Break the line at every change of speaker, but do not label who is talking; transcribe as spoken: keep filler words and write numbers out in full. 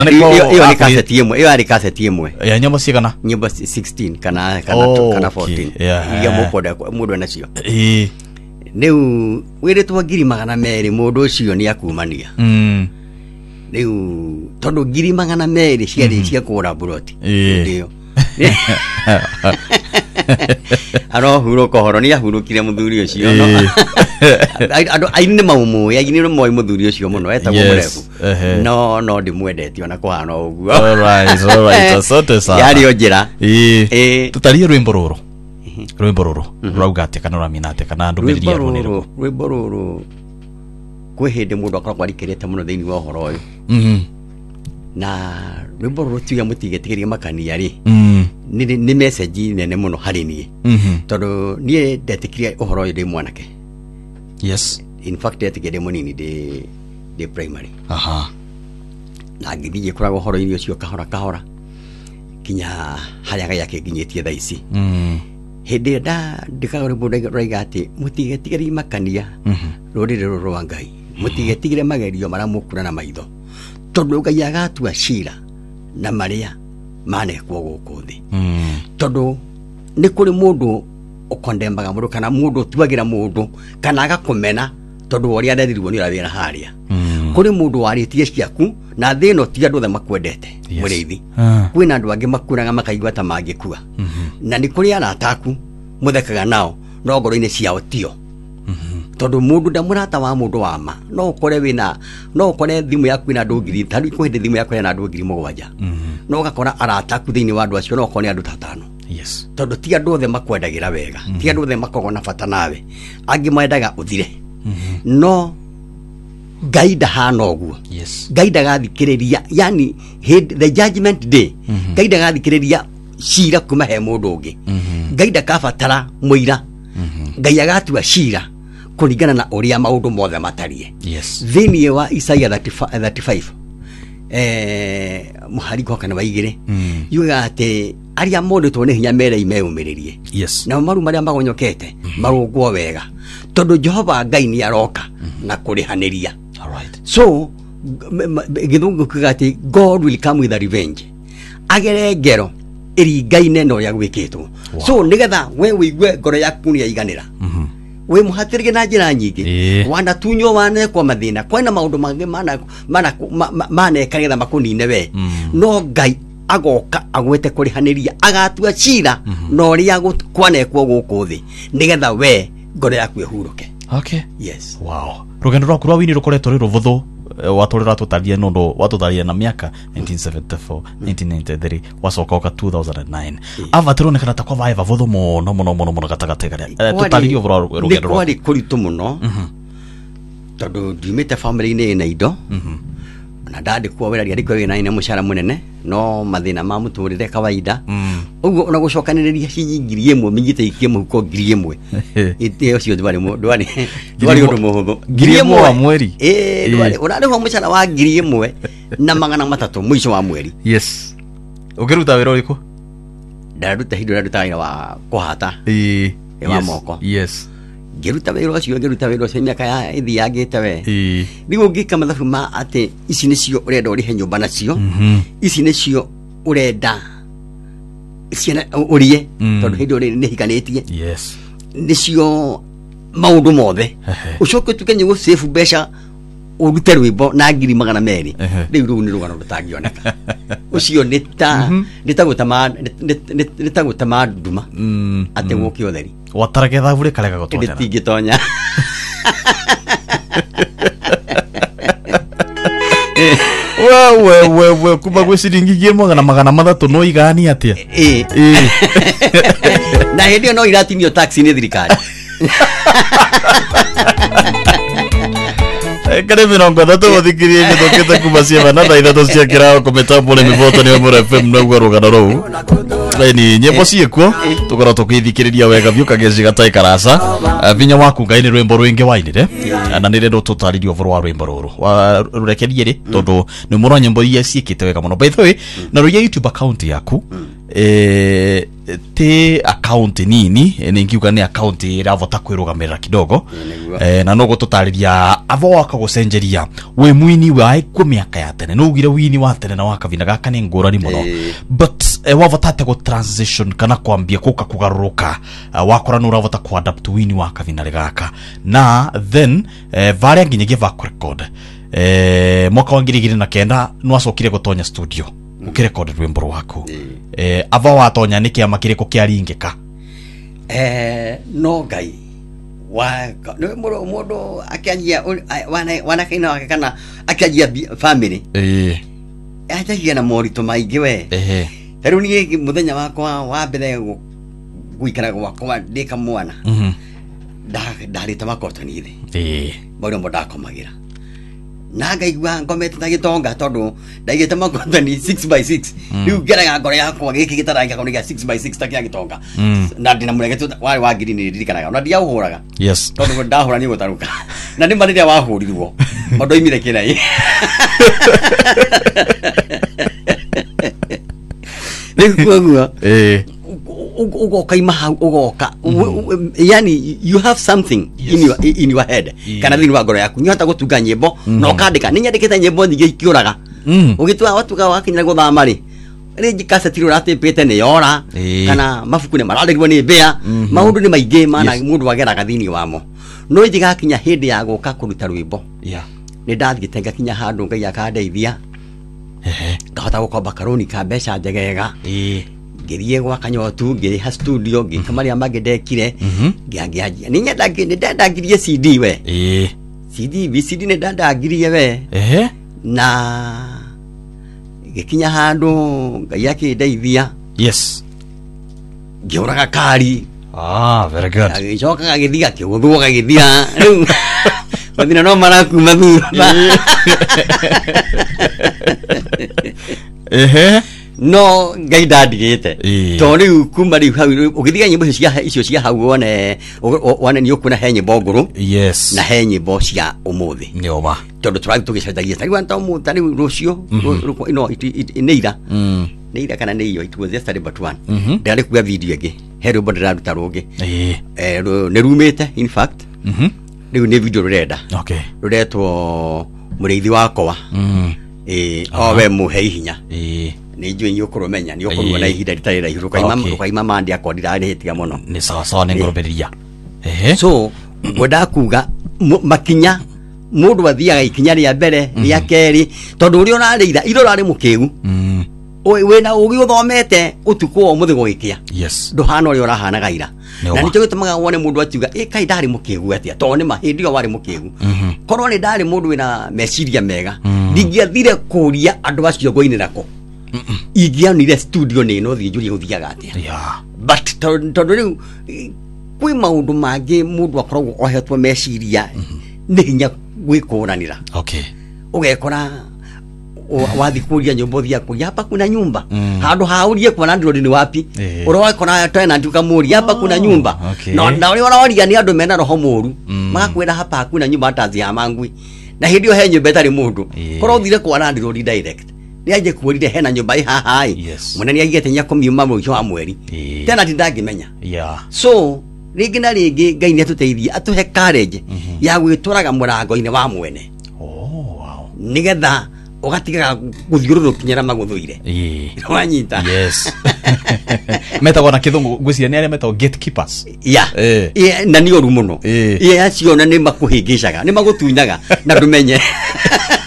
Iyo ni cassette imwe, iyo ari cassette imwe.
Ya nyimbo cigana?
Nyimbo sixteen kana kana kana fourteen. Iyo mukoda mundu nacio.
Eh.
Neu wire twa ngiri magana meri mundu ucio ni akumania.
Mm.
Neu tondu ngiri magana meri ciari cia kura buroti. Ndio. Aro huro kohoro ni ahurukire muthuri ucio no. Ando aine maumu ya gine no moi muthuri ucio muno etagwo murefu. No no ndimwendete ona kwahana uguo.
All right, all right. Asante sana.
Yari onjira.
Eh. Tutarie rwimbo ruru. Rwimbo ruru. Rauga ate kana ramina ate kana ndumiria runiro.
Rwimbo ruru. Kwe hende mundu akoragwo arikirete muno thiini wa horo uyu.
Mhm.
Na rwimbo ruru tuya mutigetigeria makania ri.
Mhm.
Ni ni message nene muno hari nie.
Mhm.
Tondu nie ndetikiria uhoro uyu ndi mwanake.
Yes.
In fact ndetikiria munini de de primary.
Aha.
Na ngithie kurago horo ini ucio kahora kahora. Kinya haria ga yake nginyetie tha ici.
Mhm.
Hede da ndikagore mundu raiga ati mutigetigeria makania.
Mhm.
Rurire ruru wa Ngai. Mutigetigire magerio maramukura na maitho. Tondu Ngai agatua cira na maria manekwo guku thi.
Mhm.
Tondu ni kuri mundu ukondembaga mundu kana mundu tuagira mundu kana agakumena tondu uria nderirwo ni urawira haria.
Mhm.
Kuri mundu waritie ciaku na thino ti andu othe makwendete muriithi. Kwina andu angi makuraga makaigwa ta mangikua. Na ni kuri arataku muthekaga nao no ngoro-ini ciao tio. Tondu mundu ndamurata wa mundu wa ma no ukore wina no ukore thimu yaku ina andu ngiri tari ku hindi thimu yaku ina andu ngiri mugwanja. No ugakora arataku thiini wa andu acio no ukore andu tatano.
Yes.
Tondu ti andu othe makwendagira wega, ti andu othe makoragwo na bata nawe, angi mendaga uthire. No Ngai ndahana uguo.
Yes.
Ngai ndagathikiriria, yani the judgment day. Ngai ndagathikiriria cira kuma he mundu ungi. Ngai ndakabatara muira. Ngai agatua cira kuringana na uria maundu mothe matarie.
Yes.
Thiini wa Isaiah thirty-five eh muhari ko kana baigire yuga ate aria mondetwo ni hinya mere imeyumiririe.
Yes.
Na maru maria magonyokete marugwo wega tondu Jehova Ngai ni aroka na kurihaniria.
All right.
So githungu kigati God will come with a revenge. Agere ngero iri Ngai neno ya gwikitwo. So nigetha we wigue ngoro yaku ni yaiganira. Mhm. We muhatirige na njira nyingi wana tunyo wane kwa mathina kwina maundu mangi mana mana mane kagetha makunine we no Ngai agoka agwete kurihaniria agatua cira no ria kwanekwo guku thi nigetha we ngoro yaku ihuruke.
Okay.
Yes.
Wow. Rugendo rwaku rwa wini rukoretwo ri ruvuthu watorera tutarie nondo watutarie na miaka nineteen seventy-four nineteen ninety-three wasoka oka two thousand nine avatiro nekana takwa vai vavuthu muno muno muno muno gatagategare tutarie ovro rugendo rwaku
kwari kuritu muno tondu ndimite family ni ina indo na ndandi kwa wera ri kwa wina ina mushara munene no mathina ma muturire kawaida uguo ona gucokaniriria cinyi ngiri imwe mingite ikie muhuko ngiri imwe ite ucio ndwari ndwari ndwari undu muhuthu
ngiri imwe wa mweri
eh ndwari ona ho mushara wa ngiri imwe na magana matatu mwisho wa mweri.
Yes. Ukiruta wira uriku
ndaruta hindo ndaruta wira wa kuhata
eh
wa moko.
Yes.
Geruta wira ucio geruta wira ucio miaka ya ithi yagite we
eh
rigo ngika mathabu ma ati ici nicio urenda urihe nyumba nacio ici nicio urenda ciana urie tondu hindo ri ni hikanitie.
Yes.
Nicio maundu mothe ucoke tukenye go save besha urute rwimbo na ngiri magana meri riu ru ni rugano rutangioneka ucio ni ta ni ta gutama ni ta gutama nduma ate guki otheri
wataragetha bure karega gotonya
ndingitonya.
Wewe wewe kuba gwiciringi ngimo na magana mathatu no igani atia
eh eh na hedio no iratinio taxi ni thirikari
kare mirongo thatu muthikirie githokete kuma ciema na thaithatu cia kirao kumetambule mivoto ni Omoro F M no rugano ruu ni nyimbo ciekwo tukora tukithikiriria wega biu kagezi gatai karasa vinya waku Ngai ni rwimbo rwingi wainire na ni rendo tutaririo voro wa rwimbo ruru wa rurekerie ri tondu ni muro nyimbo iria ciekite wega muno by the way na ruya YouTube account yaku eh te account nini ni ngiuga ni account iravota kwirugamirira kidogo eh na no gututariria avo akagucenjeria we mwini wa ikumi miaka ya tene no ugire wini wa tene na wakavina gaka ni ngurani muno but eh, wavotate go transition kana kwambia kuka kugaruruka uh, wakora no uravota ku adapt wini wa kavina gaka na then eh, varia nginyagia va record eh mwaka wa ngiri igiri na kenda no acokire gutonya studio ukirecord rwimbo rwako eh ava watonya niki amakiriko kiaringika
eh no ngai wa no mudo mudo akianjia wana wana kaina kana akianjia family
eh
atagia na morito maingi we
eh
heru ni muthenya wakwa wa mbere guikara gwakwa ndika mwana
mhm
da darita makota ni thi
eh
bado mbodakomagira na ngaigua ngomete na gitonga tondu ndaigite makota ni six by six riu ngeraga ngore yakwa giki gitaraga koniga six by six takia gitonga na ndina muregetu wari wa ngiri ni ndirikanaga ona ndia uhuraga
yes
tondu ndahura ni gutaruka na ni marire wahurirwo mondo imire kirai Nikuwa
eh
ugoka imaha ugoka yani you have something yes. in your in your head yeah. Kana thini wa ngoro yaku nyota gutunga nyimbo mm. No kandika ninyandikite nyimbo nyingi ikiuraga mm. Ugitwa watu ga wakinya guthama ri ri cassette ro ratipite ni yora yeah. Kana mafuku ni mararigwo ni bea mm -hmm. Maundu ni maingi mana yes. Mundu wageraga thini wamo no ijiga kinya hindi ya guka kuruta rwimbo
yeah.
Ni ndathigite ngakinya handu ngai akandeithia ehe ngahota gukomba karoni ka mbeca njegega eh ngirie gwa kanyotu ngiri ha studio ngikamaria magedekire ngiangianjia ni nyenda ngini ndenda ngirie C D we
eh
C D V C D ne ndenda ngirie we
ehe
na gikinya handu ngai akindeithia
yes
ngiuraga kari
ah very good
agicoka gagithia kiguthwo gagithia riu mathina no marakuma thutha
ehe
no ngai ndandigite to riu kuma riu hau ugithiga nyimbo cia icio cia hau wone wone ni ukuna he nyimbo nguru
yes
na he nyimbo cia umuthi
nyoma
tondu turathi tugicendagia tari wanta umuthi riu rucio ino neira neira kana ne iyo it was yesterday but one ndari kuga video igi heru bodra ruta rugi eh ne rumete in fact mhm riu ne video rurenda
okay
ruretwo mureithi wakwa mhm eh owe muhe hinya eh ni njui nyokurumenya ni okurwa na ihinda ritari raihu rukaima rukaima mandi akondira ni hitia muno
ni sawa sawa ni ngoroberia ehe
so ngoda kuga makinya mundu athiaga ikinya ria mbere ria keri tondu uri onarira iro rari mukiu mm oi wena ugi uthomete utuko o muthigo gikia
yes
nduhana uri orahana gaira na nicho gitumaga wone mundu atiuga e kai ndari mukiu atia to ni mahindi o wari mukiu korwo ni ndari mundu wina meciria mega ndingiathire kuria andu acio goinira ko igionire studio ni no thijuri guthiaga atia
yeah
but tondu riu kwi maundu mangi mundu akoragwo ohetwo meciria ni hinya gwikuranira
okay
ugekora wathikuria nyumba thia kuria hapa kuna nyumba handu haurie kwa ndiro ni wapi urokora tena nduka muri hapa kuna nyumba no na uri uraoria ni andu mena roho muru magakwira hapa hakuna nyumba hata ya mangwi na hindio he nyumba tari mundu koro thire kwa ndiro direct ni aje kuurire hena nyumba i haha i munene agite nya komiuma mwisho wa mweri tena tindangimenya
yeah
so ringi na ringi ngai ni atuteithia atuhe courage ya gwituraga murango-ini wa mwene
oh wow
nigetha ugatiga guthiururukinyira maguthuire
eh
wanyita
yes metago na kithungu gwiciria ni ari metago gatekeepers
yeah eh na ni oru muno eh acio na ni makuhingicaga ni magutunyaga na ndumenye